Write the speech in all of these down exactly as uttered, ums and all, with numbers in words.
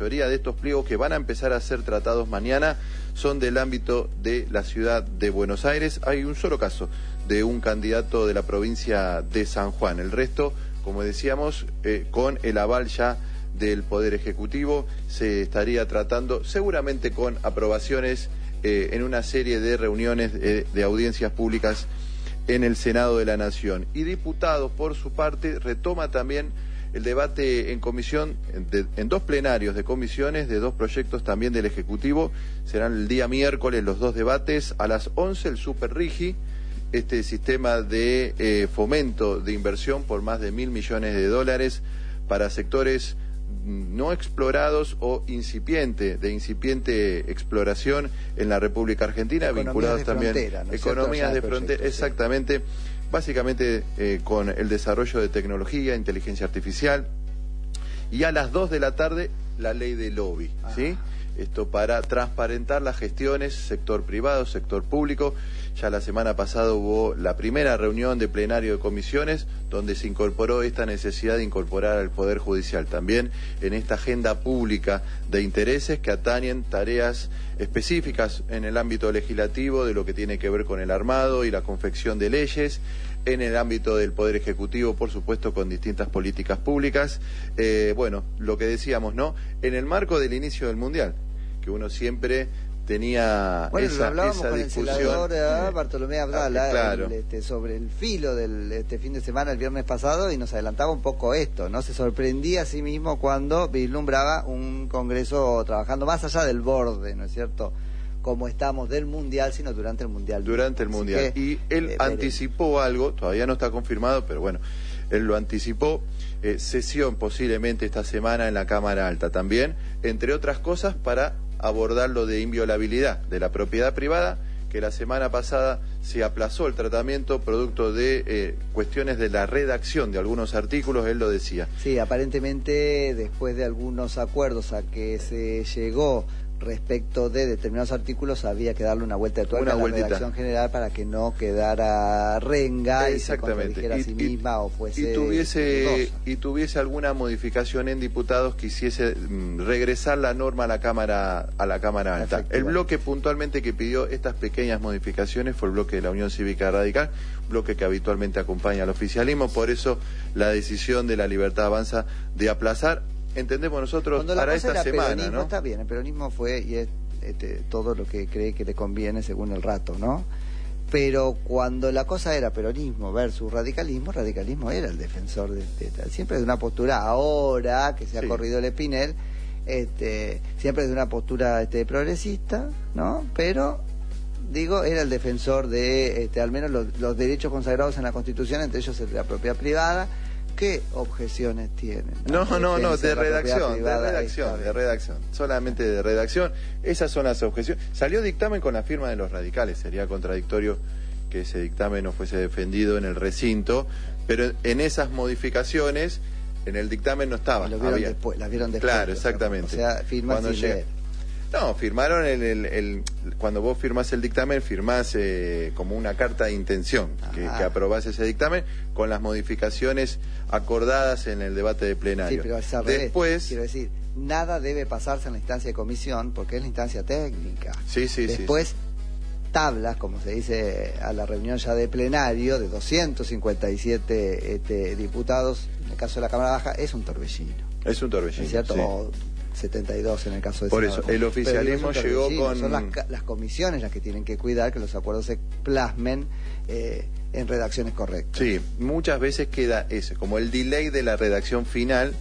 mayoría de estos pliegos que van a empezar a ser tratados mañana son del ámbito de la ciudad de Buenos Aires. Hay un solo caso de un candidato de la provincia de San Juan. El resto, como decíamos, eh, con el aval ya del Poder Ejecutivo, se estaría tratando seguramente con aprobaciones eh, en una serie de reuniones eh, de audiencias públicas en el Senado de la Nación. Y diputados, por su parte, retoma también el debate en comisión, de, en dos plenarios de comisiones, de dos proyectos también del Ejecutivo. Serán el día miércoles los dos debates, a las once el Super Rigi, este sistema de eh, fomento de inversión por más de mil millones de dólares para sectores no explorados o incipiente, de incipiente exploración en la República Argentina, economías vinculados también frontera, ¿no? Economías de frontera, exactamente, sí. Básicamente eh, con el desarrollo de tecnología, inteligencia artificial, y a las dos de la tarde la ley de lobby, ah. ¿sí? Esto para transparentar las gestiones, sector privado, sector público. Ya la semana pasada hubo la primera reunión de plenario de comisiones donde se incorporó esta necesidad de incorporar al Poder Judicial también en esta agenda pública de intereses que atañen tareas específicas en el ámbito legislativo de lo que tiene que ver con el armado y la confección de leyes, en el ámbito del Poder Ejecutivo, por supuesto, con distintas políticas públicas. Eh, bueno, lo que decíamos, ¿no? En el marco del inicio del Mundial, que uno siempre tenía bueno, esa, lo hablábamos esa con discusión. El senador eh, Bartolomé Abdala, ah, claro. el, este, sobre el filo del este fin de semana, el viernes pasado, y nos adelantaba un poco esto, ¿no? Se sorprendía a sí mismo cuando vislumbraba un Congreso trabajando más allá del borde, ¿no es cierto?, como estamos del Mundial, sino durante el Mundial. Durante el Mundial. Que, y él eh, anticipó veré. algo, todavía no está confirmado, pero bueno, él lo anticipó, eh, sesión posiblemente esta semana en la Cámara Alta también, entre otras cosas para abordar lo de inviolabilidad de la propiedad privada, que la semana pasada se aplazó el tratamiento producto de eh, cuestiones de la redacción de algunos artículos, él lo decía. Sí, aparentemente después de algunos acuerdos a que se llegó respecto de determinados artículos había que darle una vuelta de tuerca a la redacción general para que no quedara renga y se contradijera a sí misma o fuese y tuviese y tuviese alguna modificación en diputados que hiciese mm, regresar la norma a la cámara a la cámara alta. El bloque puntualmente que pidió estas pequeñas modificaciones fue el bloque de la Unión Cívica Radical, bloque que habitualmente acompaña al oficialismo, por eso la decisión de La Libertad Avanza de aplazar, entendemos nosotros, para esta semana, ¿no? Está bien, el peronismo fue y es este, todo lo que cree que le conviene según el rato, ¿no? Pero cuando la cosa era peronismo versus radicalismo, radicalismo era el defensor de, de, de siempre de una postura, ahora que se ha sí. corrido el Espinel, este, siempre de una postura este, progresista, ¿no? Pero digo, era el defensor de este, al menos los, los derechos consagrados en la Constitución, entre ellos el de la propiedad privada. ¿Qué objeciones tienen? No, no, no, de redacción, de redacción, de redacción, solamente de redacción. Esas son las objeciones. Salió dictamen con la firma de los radicales, sería contradictorio que ese dictamen no fuese defendido en el recinto, pero en esas modificaciones, en el dictamen no estaba. Lo vieron había... después, las vieron después. Claro, exactamente. O sea, firman sin leer. No, firmaron el, el, el cuando vos firmás el dictamen, firmás eh, como una carta de intención que, que aprobás ese dictamen con las modificaciones acordadas en el debate de plenario. Sí, pero es al Después, revés. Quiero decir, nada debe pasarse en la instancia de comisión porque es la instancia técnica. Sí, sí, Después, sí, sí. tablas, como se dice a la reunión ya de plenario, de doscientos cincuenta y siete este, diputados, en el caso de la Cámara Baja, es un torbellino. Es un torbellino, ¿es cierto? Sí. O setenta y dos en el caso de Por eso, el oficialismo llegó con... Son las, las comisiones las que tienen que cuidar que los acuerdos se plasmen eh, en redacciones correctas. Sí, muchas veces queda ese, como el delay de la redacción final.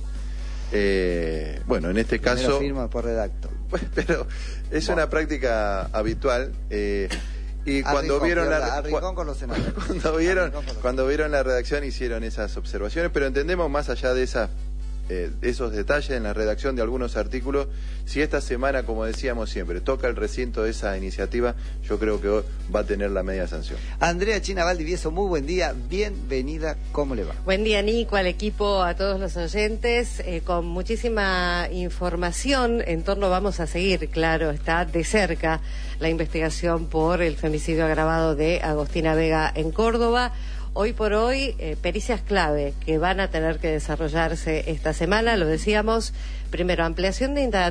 Eh, bueno, en este Primero caso... firmo, después redacto. Pero es bueno. una práctica habitual. Eh, y a cuando rincón, vieron la a rincón con los senadores. cuando vieron cuando vieron la redacción hicieron esas observaciones, pero entendemos más allá de esas Eh, esos detalles en la redacción de algunos artículos. Si esta semana, como decíamos siempre, toca el recinto de esa iniciativa, yo creo que va a tener la media sanción. Andrea China Valdivieso, muy buen día, bienvenida, ¿cómo le va? Buen día, Nico, al equipo, a todos los oyentes, eh, con muchísima información en torno, vamos a seguir, claro, está de cerca la investigación por el femicidio agravado de Agostina Vega en Córdoba. Hoy por hoy, eh, pericias clave que van a tener que desarrollarse esta semana, lo decíamos, primero, ampliación de indagatoria